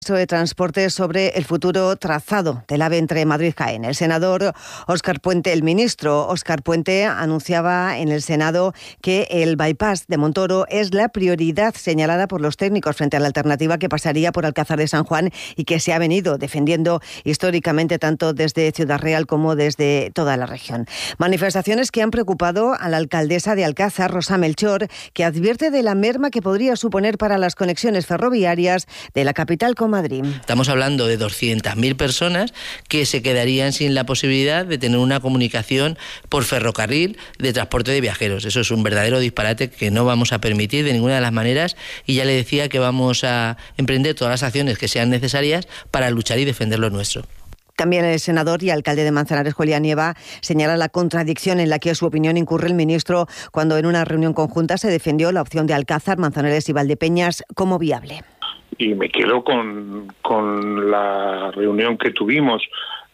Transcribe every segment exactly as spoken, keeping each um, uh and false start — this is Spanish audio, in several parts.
de Transporte sobre el futuro trazado del AVE entre Madrid y Jaén. El senador Óscar Puente, el ministro Óscar Puente, anunciaba en el Senado que el bypass de Montoro es la prioridad señalada por los técnicos frente a la alternativa que pasaría por Alcázar de San Juan y que se ha venido defendiendo históricamente tanto desde Ciudad Real como desde toda la región. Manifestaciones que han preocupado a la alcaldesa de Alcázar, Rosa Melchor, que advierte de la merma que podría suponer para las conexiones ferroviarias de la capital con Madrid. Estamos hablando de doscientas mil personas que se quedarían sin la posibilidad de tener una comunicación por ferrocarril de transporte de viajeros. Eso es un verdadero disparate que no vamos a permitir de ninguna de las maneras, y ya le decía que vamos a emprender todas las acciones que sean necesarias para luchar y defender lo nuestro. También el senador y alcalde de Manzanares, Julián Nieva, señala la contradicción en la que, a su opinión, incurre el ministro cuando en una reunión conjunta se defendió la opción de Alcázar, Manzanares y Valdepeñas como viable. Y me quedo con, con la reunión que tuvimos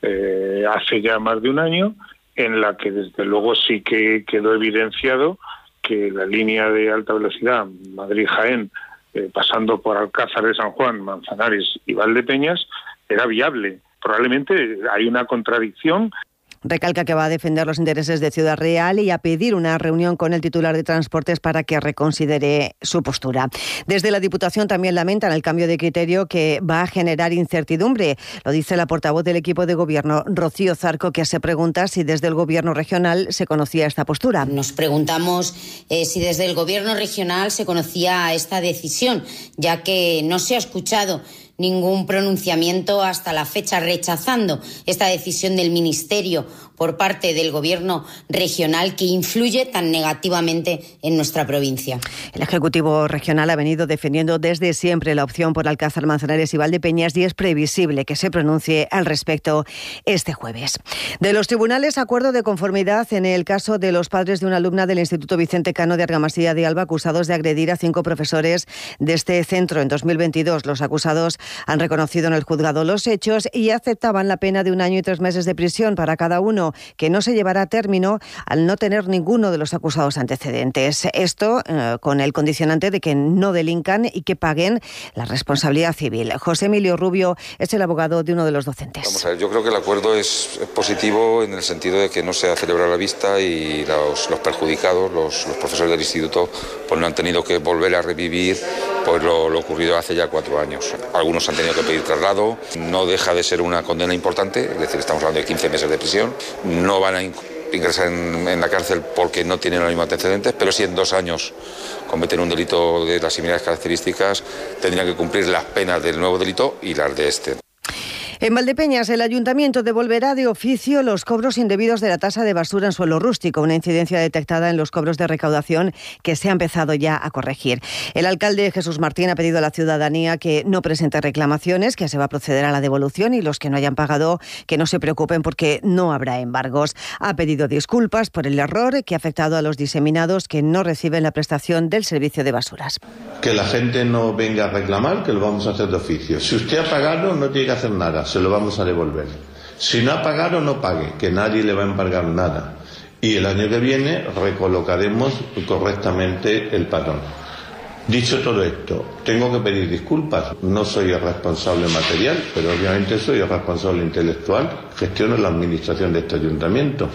eh, hace ya más de un año, en la que desde luego sí que quedó evidenciado que la línea de alta velocidad Madrid-Jaén, eh, pasando por Alcázar de San Juan, Manzanares y Valdepeñas, era viable. Probablemente hay una contradicción. Recalca que va a defender los intereses de Ciudad Real y a pedir una reunión con el titular de Transportes para que reconsidere su postura. Desde la Diputación también lamentan el cambio de criterio que va a generar incertidumbre. Lo dice la portavoz del equipo de gobierno, Rocío Zarco, que se pregunta si desde el gobierno regional se conocía esta postura. Nos preguntamos eh, si desde el gobierno regional se conocía esta decisión, ya que no se ha escuchado ningún pronunciamiento hasta la fecha rechazando esta decisión del Ministerio por parte del Gobierno regional que influye tan negativamente en nuestra provincia. El Ejecutivo regional ha venido defendiendo desde siempre la opción por Alcázar, Manzanares y Valdepeñas y es previsible que se pronuncie al respecto este jueves. De los tribunales, acuerdo de conformidad en el caso de los padres de una alumna del Instituto Vicente Cano de Argamasilla de Alba acusados de agredir a cinco profesores de este centro en dos mil veintidós. Los acusados han reconocido en el juzgado los hechos y aceptaban la pena de un año y tres meses de prisión para cada uno, que no se llevará a término al no tener ninguno de los acusados antecedentes. Esto eh, con el condicionante de que no delincan y que paguen la responsabilidad civil. José Emilio Rubio es el abogado de uno de los docentes. Vamos a ver, yo creo que el acuerdo es positivo en el sentido de que no se ha celebrado la vista y los, los perjudicados, los, los profesores del instituto, pues no han tenido que volver a revivir pues lo, lo ocurrido hace ya cuatro años. Algunos han tenido que pedir traslado, no deja de ser una condena importante, es decir, estamos hablando de quince meses de prisión, no van a ingresar en, en la cárcel porque no tienen los mismos antecedentes, pero si en dos años cometen un delito de las similares características, tendrían que cumplir las penas del nuevo delito y las de este. En Valdepeñas, el ayuntamiento devolverá de oficio los cobros indebidos de la tasa de basura en suelo rústico, una incidencia detectada en los cobros de recaudación que se ha empezado ya a corregir. El alcalde Jesús Martín ha pedido a la ciudadanía que no presente reclamaciones, que se va a proceder a la devolución y los que no hayan pagado que no se preocupen porque no habrá embargos. Ha pedido disculpas por el error que ha afectado a los diseminados que no reciben la prestación del servicio de basuras. Que la gente no venga a reclamar, que lo vamos a hacer de oficio. Si usted ha pagado, no tiene que hacer nada. Se lo vamos a devolver. Si no ha pagado, no pague, que nadie le va a embargar nada. Y el año que viene recolocaremos correctamente el padrón. Dicho todo esto, tengo que pedir disculpas. No soy el responsable material, pero obviamente soy el responsable intelectual. Gestiono la administración de este ayuntamiento.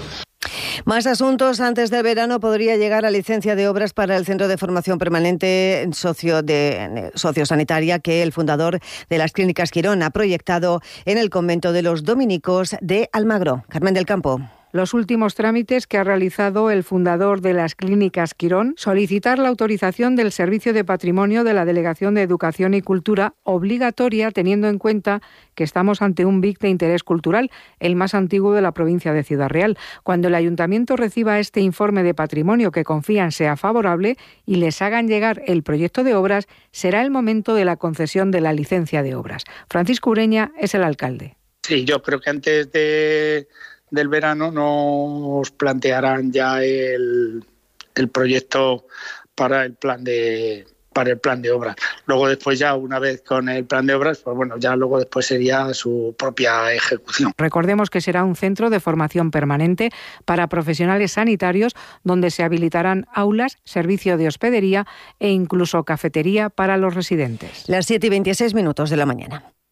Más asuntos. Antes del verano podría llegar la licencia de obras para el Centro de Formación Permanente socio de, sociosanitaria que el fundador de las Clínicas Quirón ha proyectado en el convento de los dominicos de Almagro. Carmen del Campo. Los últimos trámites que ha realizado el fundador de las Clínicas Quirón, solicitar la autorización del Servicio de Patrimonio de la Delegación de Educación y Cultura, obligatoria teniendo en cuenta que estamos ante un B I C de interés cultural, el más antiguo de la provincia de Ciudad Real. Cuando el Ayuntamiento reciba este informe de patrimonio que confían sea favorable y les hagan llegar el proyecto de obras, será el momento de la concesión de la licencia de obras. Francisco Ureña es el alcalde. Sí, yo creo que antes de... del verano nos plantearán ya el, el proyecto para el plan de, para el plan de obras. Luego después ya una vez con el plan de obras, pues bueno, ya luego después sería su propia ejecución. Recordemos que será un centro de formación permanente para profesionales sanitarios donde se habilitarán aulas, servicio de hospedería e incluso cafetería para los residentes. Las siete y veintiséis minutos de la mañana.